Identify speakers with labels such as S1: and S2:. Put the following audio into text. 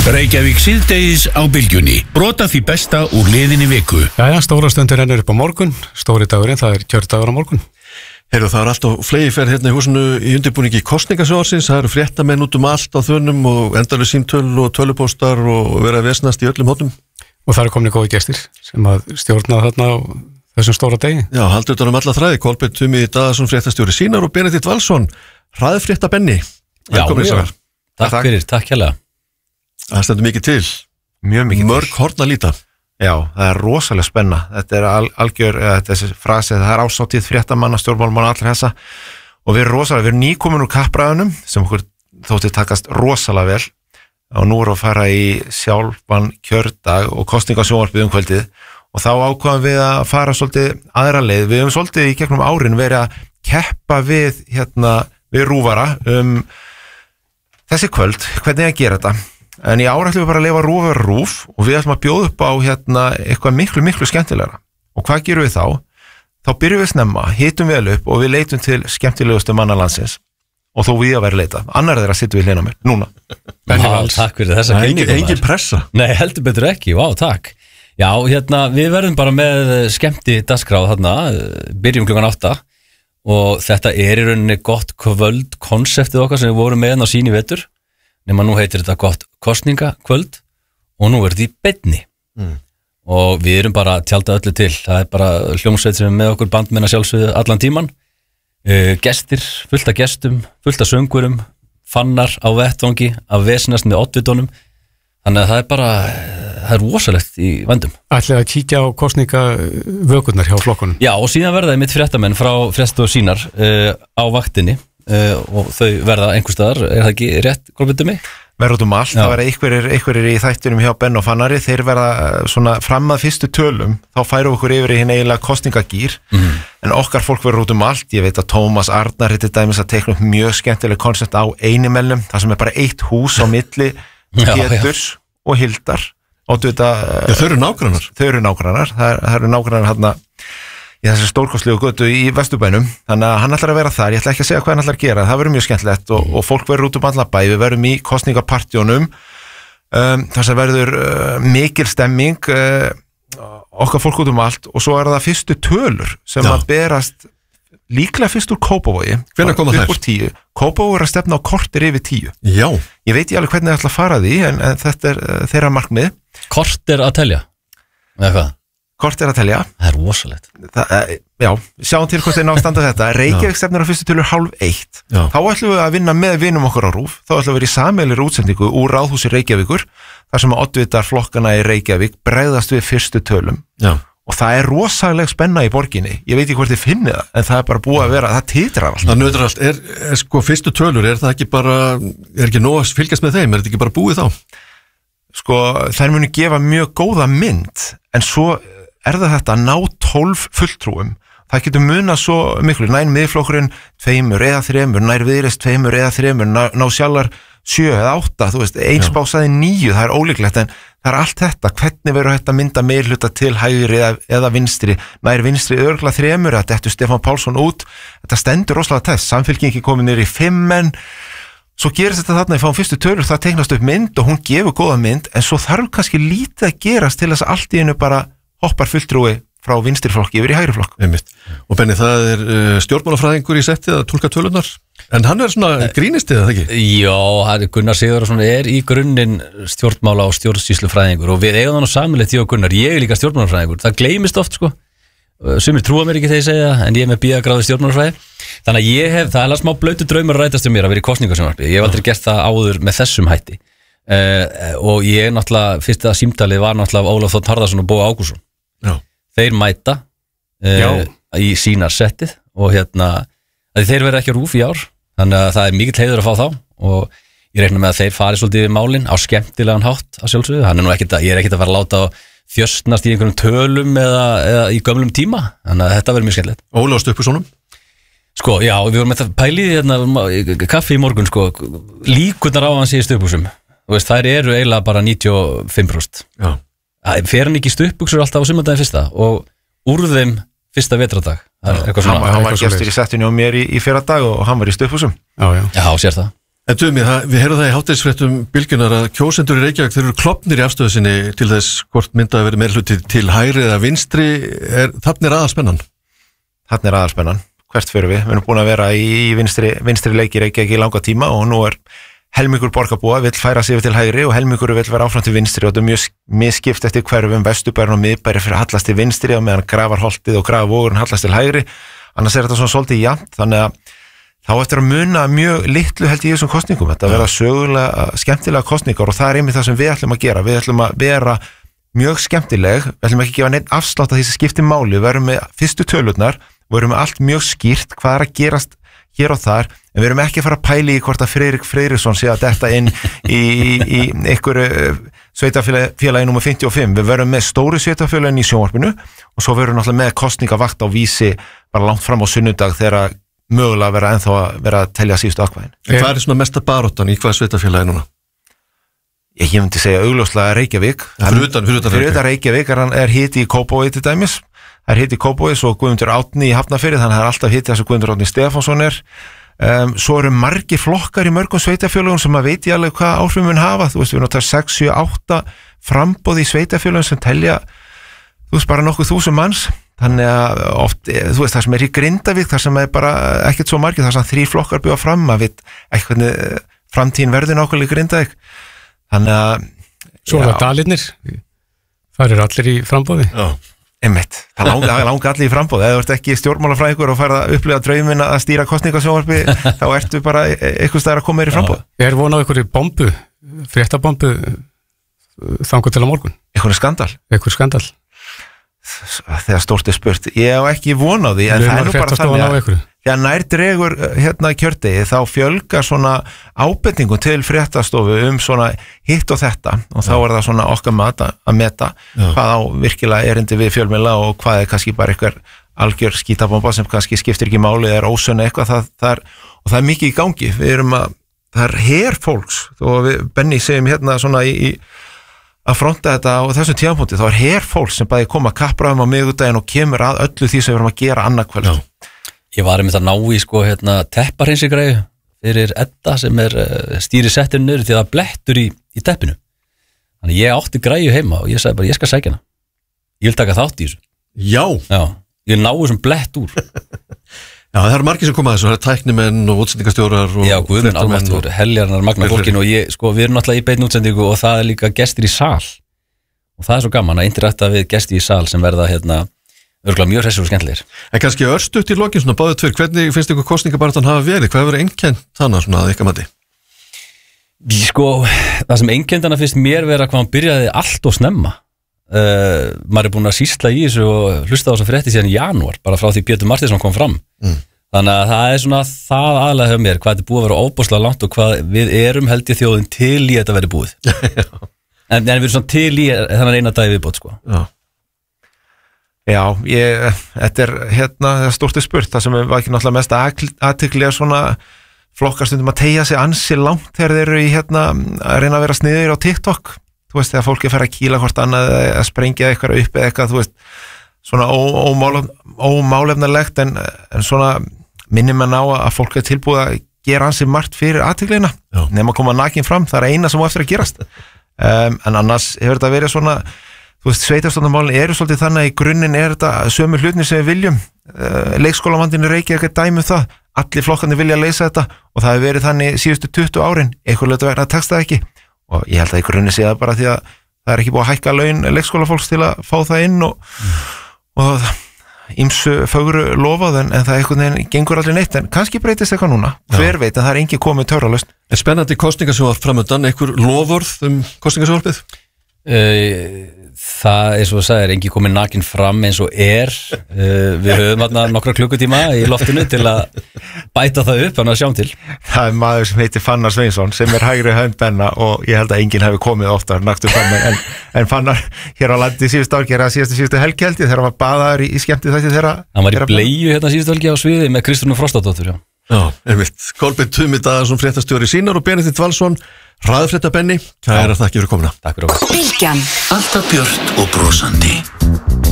S1: Reykjavík síðdegis á bylgjunni. Brota því besta úr liðinni viku.
S2: Jæja, stóra stundir rennur upp á morgun. Stóri dagurinn, það kjördagur á morgun.
S3: Heyrðu, það alltaf flegiferð hérna í húsinu í undirbúningi kosningasjóðarsins. Það fréttamenn út allt á þönum og endalega símtöl og tölupóstar og vera að vesnast í öllum hóttum.
S2: Og það komni góði gestir sem að stjórna þarna á þessum stóra degi. Já,
S3: haldur þetta alla þræði. Kolbeinn Tumi Daðarsson, fréttastjóri Sýnar og Benedikt Valsson, hraðfréttabenni.
S4: Takk fyrir, takk hérlega.
S3: Það stendur mikið til.
S4: Mjög mikið til.
S3: Mörg horn að líta.
S4: Já, það rosalega spenna. Þetta algjör, þessi frasi, það ásátíð fréttamanna, stjórnmálamanna, allir þessa. Og við erum nýkomin úr kappræðunum sem okkur þótti takast rosalega vel. Og nú erum við að fara í sjálfan kjördag og kosningasjónvarpið kvöldið. Og þá ákvaðum við að fara svolítið aðra leið. Við höfum svolítið í gegnum árin verið að keppa við Rúvara þessi kvöld, hvernig að gera þetta. En í ár ætlum við bara að lifa rúf og við ætlum að bjóða upp á eitthvað miklu skemmtilegra. Og hvað gerum við þá? Þá byrjum við snemma, hitum vel upp og við leitum til skemmtilegustu manna landsins og þó við að vera að leita. Annar þeirra sittum við hlina mér, núna.
S5: Takk fyrir þessa kynningu.
S3: Engin pressa.
S5: Nei, heldur betur ekki, takk. Já, við verðum bara með skemmti dagskráð þarna, byrjum klukkan 8 og þetta í rauninni gott kvöld konseptið okkar sem við vorum með á Sýn í vetur. Nema nú heitir þetta gott kosningakvöld og nú er þetta í beinni og við erum bara að tjálta öllu til. Það er bara hljómsveit sem er með okkur, bandmenn að sjálfsögðu allan tíman, gestir, fullt af gestum, fullt af söngurum, fannar á vettvangi af vesnast með oddvitunum, þannig að það er rosalegt í vandum.
S2: Ætlaði að kíkja á kosningavökurnar hjá flokkunum.
S5: Já, og síðan verða mitt fréttamenn frá Fréttastofu Sýnar á vaktinni og þau verða einhvers staðar, er það ekki rétt, Kolbeinn mig?
S4: Verða allt, það verða einhverjir í þættinum hjá Ben og Fannari, þeir verða svona fram að fyrstu tölum, þá færum okkur yfir í hinn eiginlega kosningagýr, en okkar fólk verður allt, ég veit að Tómas Arnar hittir dæmis að teikna upp mjög skemmtileg koncept á Einimelnum, það sem er bara eitt hús á milli Péturs og Hildar, og
S3: þau eru nágrannar.
S4: Það eru nágrannar hérna í þessi stórkostlegu götu í Vesturbænum, þannig að hann ætlar að vera þar. Ég ætla ekki að segja hvað hann ætlar að gera, það verður mjög skemmtilegt og fólk verður út alla bæ. Við verðum í kosningapartjónum, þar sem verður mikil stemming, okkar fólk út allt, og svo er það fyrstu tölur sem að berast líklega fyrst úr Kópavogi.
S3: Hvenær koma þær?
S4: Upp úr 10. Kópavogi er að stefna á korter yfir 10.
S3: Já.
S4: Ég veit alveg hvernig það ætla að fara því, en þetta er þeirra markmið.
S5: Korter að telja? Eða hvað?
S4: Korter að telja.
S5: Það er rosalegt.
S4: Já, sjáum til hvort þeir ná að standa þetta. Reykjavík stefnir á fyrstu tölur 12:30. Þá ætlum við að vinna með vinum okkur á RÚV. Þá ætlum við að vera í sameiginlegri útsendingu úr Ráðhúsi Reykjavíkur, þar sem að oddvitar flokkana í Reykjavík bregðast við fyrstu tölum. Já. Og það er rosalega spenna í borginni. Ég veit ekki hvort þið finnið það, en það er bara búið að vera, það titrar allt.
S3: Það nötrar allt. Er sko fyrstu tölur, er það ekki bara, er ekki nóg að fylgjast með þeim, er þetta ekki bara búið þá?
S4: Sko, þær munu gefa mjög góða mynd, en svo er það þetta að ná 12 fulltrúum. Það getur munað svo miklu, nær miðflokkurinn 2 eða 3, nær Viðreisn 2 eða 3, ná Sjallar 7 eða 8, þú veist, eins básaði 9, það er ólíklegt, en það er allt þetta, hvernig verður þetta mynda meirhluta til hægri eða vinstri, nær vinstri örugglega 3, að dettur Stefán Pálsson út, þetta stendur rosalega tæst, Samfylking komin niður í 5, en svo gerist þetta þarna, ég fáum fyrstu tölur, það teiknast upp mynd og hún gefur góða mynd, en svo þarf kannski lítið að gerast til þess að allt í einu bara hoppar fulltrúi frá vinstri flokki yfir í hægri flokk.
S3: Og Benni, það er stjórnmálafræðingur í settið að túlka tölurnar, en hann er svona grínistið, eða ekki?
S5: Já, Gunnar Sigurðarson er í grunninn stjórnmála og stjórnsýslufræðingur og við eigum þannig samilegt ég og Gunnar, ég er líka stjórnmálafræðingur, það gleymist oft sko, sumir trúa mér ekki þegar ég segja það, en ég er með BA-gráðu stjórnmálafræði, þannig að það er smá blautu draumur að rætast um mér að vera í kosningasjónvarpi, ég hef aldrei gert það áður með þessum hætti og ég náttúrulega, fyrsta símtalið var náttúrulega Ólaf Þ. Harðarson og Boga Ágússon. Þeir mæta í sínar settið og þeir verða ekki á RÚV í ár, þannig að það er mikill heiður að fá þá og ég reikna með að þeir fari svolítið í málin á skemmtilegan hátt að sjálfsögðu, ég er ekkert að fara að láta þjöstnast í einhverjum tölum eða í gömlum tíma, þannig að þetta verður mjög skemmtilegt.
S3: Óla á Stubbusonum?
S5: Sko, já, við vorum með það pælið kaffi í morgun, sko, líkurnar á hans í Stubbusum, þær eru eiginlega bara 95%. Já. Fer hann ekki í stuttbuxur alltaf á sumardaginn fyrsta og úr þeim fyrsta vetradag.
S4: Hann var gestur í settinu á mér í fyrra dag og hann var í stuttbuxum.
S5: Já, sér það.
S3: En Tumi, við heyrum það í hádegisfréttum Bylgjunnar að kjósendur í Reykjavík, þeir eru klofnir í afstöðu sinni til þess hvort myndaði verið meirhluti til hægri eða vinstri, þarna aðalspennan. Þarna aðalspennan, hvert fyrir við erum búin að vera í vinstri leiki í Reykjavík í langa tíma og nú helmingur borgarbúa vill færa sig til hægri og helmingur vill vera áfram til vinstri og þetta mjög misskipt eftir hverfum, Vesturbærin og miðbæri fyrir hallast til vinstri og meðan Grafarholtið og Grafarvogurinn hallast til hægri, annars þetta svona svolítið jafnt, þannig að þá eftir að muna mjög litlu held ég þessum kosningum, þetta verða sögulega skemmtilega kosningar og það einmitt það sem við ætlum að gera, við ætlum að vera mjög skemmtileg, við ætlum ekki að gefa neitt afslátt að því sem skiptir máli, við erum með fyrstu tölurnar, við erum með allt mjög skýrt hvað að gerast hér og þar, en við erum ekki að fara að pæli í hvort að Friðrik Friðriksson sé að detta inn í einhverju sveitafélagi nummer 55, við verum með stóru sveitafélagin í sjónvarpinu og svo verum náttúrulega með kosningavakt á Vísi bara langt fram á sunnudag þegar mögulega vera ennþá að vera að telja síðustu atkvæðin. En hvað svona mesta baróttan í hvaða sveitafélagi núna? Ég myndi segja augljóslega Reykjavík. Fyrir utan Reykjavík hiti í Kópavogi til dæmis. Það hiti í Kópavogi, svo Guðmundur Árni í Hafnarfirði, þannig það alltaf hiti þessu Guðmundur Árni Stefánsson Svo eru margir flokkar í mörgum sveitafélagum sem að veit ég alveg hvað áhrif mun hafa. Þú veist, við notar 6, 7, 8 framboð í sveitafélagum sem telja, þú veist, bara nokkuð þúsund manns. Þannig að oft, þú veist, það sem í Grindavík, það sem bara ekkert svo margir, það sem 3 flokkar bjóða fram, að veit eitthvað framtíðin verður nákvæmlega í Grindavík. Þannig að
S2: svo er það Dalirnir, það eru allir í framboði.
S3: Já.
S2: Einmitt,
S3: það langar allir í framboð. Ef þú ert ekki stjórnmálafræðingur og færð að upplifa drauminn að stýra kosningasjónvarpi, þá ertu bara eitthvað staðar að koma þér í framboð.
S2: Ég er vonað einhverju bombu, fréttabombu þangað til á morgun. Einhverju skandal.
S3: Þegar stórt spurt. Ég hef ekki vonað því, en það nú bara þannig að þegar nær dregur kjördegi þá fjölgar svona ábendingum til fréttastofu svona hitt og þetta og þá það svona okkar mat að meta hvað á virkilega erindi við fjölmiðla og hvað kannski bara eitthvað algjör skítabomba sem kannski skiptir ekki máli eða ósönn eitthvað og það mikið í gangi. Við erum það her fólks og við Benni segjum hérna svona að fronta þetta á þessum tímapunkti, þá her fólks sem bæði koma kappræðum á miðvikudaginn og kemur að öllu því sem við erum að gera annað kvöld.
S5: Ég var einmitt að ná í tepparhreinsingræðu fyrir Edda sem stýri settinu niður því að það blettur í teppinu. Þannig ég átti græju heima og ég sagði bara ég skal sækja hana. Ég vil taka þátt í þessu.
S3: Já.
S5: Ég náðu sem blett úr.
S3: Já, það eru margir sem koma að þessu, það eru tæknimenn og útsendingastjórar og...
S5: Já, guðminn almáttur, heljarnar magna fólkinu og við erum náttúrulega í beinni útsendingu og það líka gestir í sal. Og það svo gaman að interakta við gesti í sal sem verða örgulega mjög hressir og skemmtilegir. En
S3: kannski örstutt í lokin svona báðið tveir, hvernig finnst ykkur kosningabaráttan hafa verið? Hvað hefur einkennt þannig svona að ykkar mati?
S5: Það sem einkennt hana finnst mér vera hvað hann byrjaði allt og snemma. Maður búin að sýsla í þessu og hlusta á þess að frétti síðan í janúar, bara frá því Pétur Martinsson kom fram. Þannig að það svona það aðlega hjá mér, hvað þetta búið að vera óbúslega langt og hvað við erum held í þjóðin til í þetta verið búið. en við erum svona til í þannig eina dagi viðbót sko.
S3: Já, þetta er stórt spurt, það sem var ekki náttúrulega mest athygli svona flokkar stundum að teygja sig ansi langt þegar þeir eru í að reyna að vera sniðir á TikTok. Þú veist, þegar fólki fer að kýla hvort annað eða að sprengja eitthvað upp eða eitthvað, þú veist, svona ómálefnarlegt en svona minnir mann á að fólk tilbúið að gera ansi margt fyrir athygleina, nema að koma nakin fram, það eina sem á eftir að gerast. En annars hefur þetta verið svona, þú veist, sveitarstjórnarmálin eru svolítið þannig að í grunninn þetta sömu hlutnir sem við viljum, leikskólavandinn í Reykjavík dæmi það, allir flokkarnir vilja leysa þetta og það hefur verið þannig síðustu 20 árin, eitthvað lötu vegna að tekst það ekki. Og ég held að í grunni sé það bara því að það er ekki búið að hækka laun leikskólafólks til að fá það inn og ýmsu fögru lofað en það einhvern veginn gengur allir neitt en kannski breytist eitthvað núna, hver veit en það er engin komið törralaust. En spennandi kosningasjónvarp framöndan, einhver loforð kosningasjónvarpið?
S5: Það eins og þú sagðir, engin komið nakin fram eins og við höfum nokkra klukkutíma í loftinu til að bæta það upp, þannig að sjáum til.
S3: Það er maður sem heitir Fannar Sveinsson sem hægri hönd Benna og ég held að enginn hefur komið oftar naktur fram en Fannar hér á landi síðustu árgerða síðustu helgheldi þegar hann var baðaður í skemmti þætti þeirra.
S5: Hann var í bleiu síðustu helgi á sviði með Kristrúnu Frostadóttur,
S3: Já, einmitt. Kolbeinn Tumi Daðarsson, fréttastjóri Sýnar og Benedikt Valsson, hraðfrétta Benni, kærar þakkir fyrir komuna.
S5: Takk fyrir okkur.
S1: Bylgjan, alltaf björt og brosandi.